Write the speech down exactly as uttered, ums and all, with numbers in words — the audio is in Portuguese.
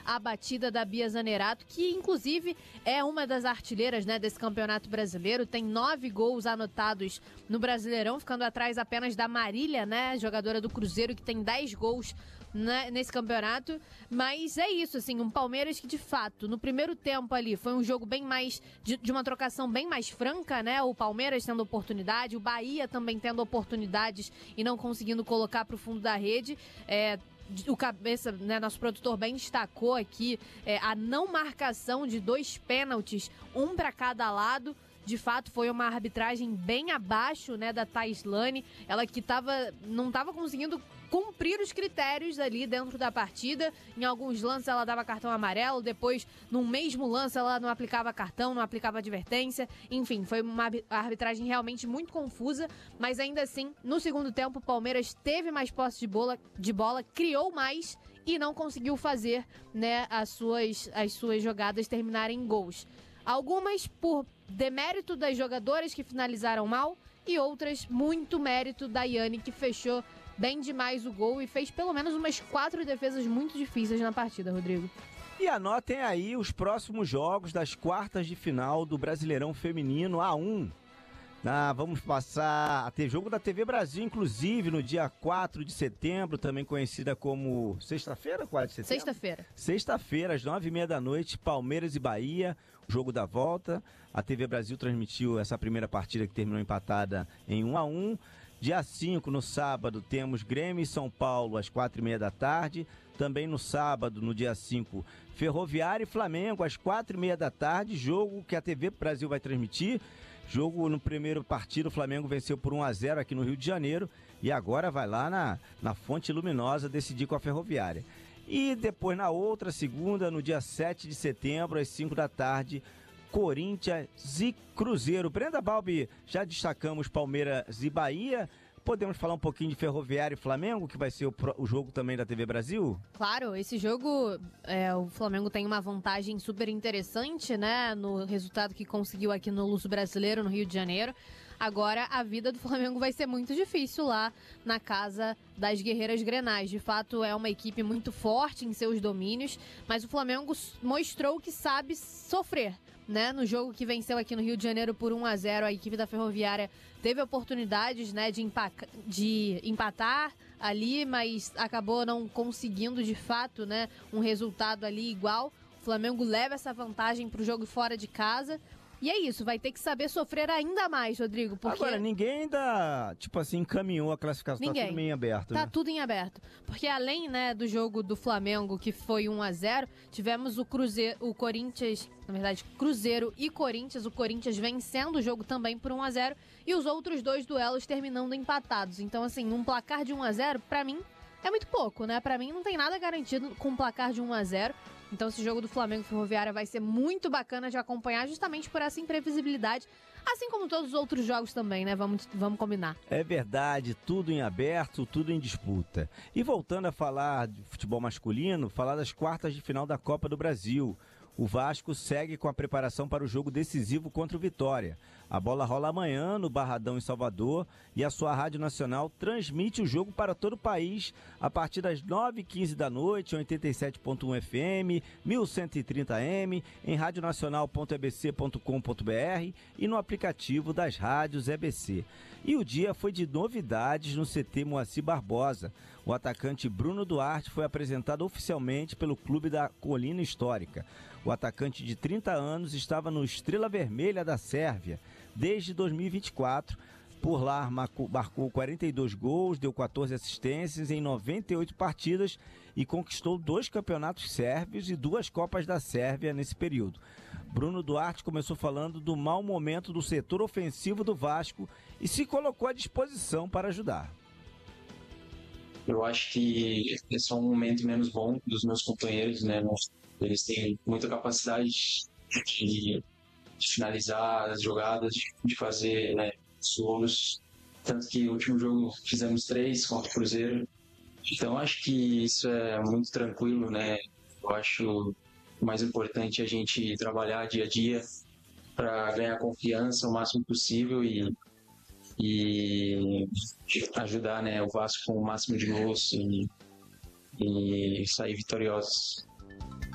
a batida da Bia Zanerato, que inclusive é uma das artilheiras, né, desse Campeonato Brasileiro, tem nove gols anotados no Brasileirão, ficando atrás apenas da Marília, né, jogadora do Cruzeiro, que tem dez gols, né, nesse campeonato. Mas é isso, assim, um Palmeiras que de fato, no primeiro tempo ali, foi um jogo bem mais, de, de uma trocação bem mais franca, né, o Palmeiras tendo oportunidade, o Bahia também tendo oportunidades e não conseguindo colocar para o fundo da rede. É, o cabeça, né, nosso produtor bem destacou aqui é, a não marcação de dois pênaltis, um para cada lado. De fato, foi uma arbitragem bem abaixo, né, da Taislane, ela que tava, não estava conseguindo cumprir os critérios ali dentro da partida. Em alguns lances ela dava cartão amarelo, depois, num mesmo lance, ela não aplicava cartão, não aplicava advertência. Enfim, foi uma arbitragem realmente muito confusa, mas ainda assim, no segundo tempo, o Palmeiras teve mais posse de bola, de bola criou mais e não conseguiu fazer, né, as suas, as suas jogadas terminarem em gols. Algumas por demérito das jogadoras que finalizaram mal e outras muito mérito da Yane, que fechou bem demais o gol e fez pelo menos umas quatro defesas muito difíceis na partida, Rodrigo. E anotem aí os próximos jogos das quartas de final do Brasileirão Feminino A um. Ah, vamos passar a ter jogo da T V Brasil, inclusive, no dia quatro de setembro, também conhecida como sexta-feira, quatro de setembro? Sexta-feira. Sexta-feira, às nove e meia da noite, Palmeiras e Bahia, o jogo da volta. A T V Brasil transmitiu essa primeira partida que terminou empatada em um a um. Dia cinco, no sábado, temos Grêmio e São Paulo às quatro e meia da tarde. Também no sábado, no dia cinco, Ferroviária e Flamengo às quatro e meia da tarde. Jogo que a T V Brasil vai transmitir. Jogo no primeiro partido, o Flamengo venceu por um a zero aqui no Rio de Janeiro. E agora vai lá na, na Fonte Luminosa decidir com a Ferroviária. E depois na outra segunda, no dia sete de setembro, às cinco da tarde, Corinthians e Cruzeiro. Brenda Balbi, já destacamos Palmeiras e Bahia. Podemos falar um pouquinho de Ferroviária e Flamengo, que vai ser o, o jogo também da T V Brasil? Claro, esse jogo, é, o Flamengo tem uma vantagem super interessante, né, no resultado que conseguiu aqui no Luso Brasileiro, no Rio de Janeiro. Agora, a vida do Flamengo vai ser muito difícil lá na casa das Guerreiras Grenais. De fato, é uma equipe muito forte em seus domínios, mas o Flamengo mostrou que sabe sofrer, né? No jogo que venceu aqui no Rio de Janeiro por um a zero, a equipe da Ferroviária teve oportunidades, né, de, empaca- de empatar ali, mas acabou não conseguindo, de fato, né, um resultado ali igual. O Flamengo leva essa vantagem para o jogo fora de casa. E é isso, vai ter que saber sofrer ainda mais, Rodrigo, porque... Agora, ninguém ainda, tipo assim, encaminhou a classificação, ninguém. Tá tudo em aberto, Tá né? tudo em aberto. Porque além, né, do jogo do Flamengo, que foi um a zero, tivemos o Cruzeiro, o Corinthians, na verdade, Cruzeiro e Corinthians, o Corinthians vencendo o jogo também por um a zero, e os outros dois duelos terminando empatados. Então, assim, um placar de um a zero, pra mim, é muito pouco, né? Pra mim, não tem nada garantido com um placar de um a zero. Então esse jogo do Flamengo Ferroviária vai ser muito bacana de acompanhar, justamente por essa imprevisibilidade, assim como todos os outros jogos também, né? Vamos, vamos combinar. É verdade, tudo em aberto, tudo em disputa. E voltando a falar de futebol masculino, falar das quartas de final da Copa do Brasil. O Vasco segue com a preparação para o jogo decisivo contra o Vitória. A bola rola amanhã no Barradão, em Salvador, e a sua Rádio Nacional transmite o jogo para todo o país a partir das nove e quinze da noite, oitenta e sete ponto um F M, mil cento e trinta AM, em radionacional ponto e b c ponto com ponto b r e no aplicativo das rádios E B C. E o dia foi de novidades no C T Moacir Barbosa. O atacante Bruno Duarte foi apresentado oficialmente pelo Clube da Colina Histórica. O atacante de trinta anos estava no Estrela Vermelha da Sérvia desde dois mil e vinte e quatro. Por lá marcou quarenta e dois gols, deu quatorze assistências em noventa e oito partidas e conquistou dois campeonatos sérvios e duas Copas da Sérvia nesse período. Bruno Duarte começou falando do mau momento do setor ofensivo do Vasco e se colocou à disposição para ajudar. Eu acho que esse é um momento menos bom dos meus companheiros, né? Eles têm muita capacidade de, de finalizar as jogadas, de, de fazer, né, solos. Tanto que no último jogo fizemos três contra o Cruzeiro. Então acho que isso é muito tranquilo, né? Eu acho o mais importante é a gente trabalhar dia a dia para ganhar confiança o máximo possível e e ajudar, né, o Vasco com o máximo de gols e, e sair vitoriosos.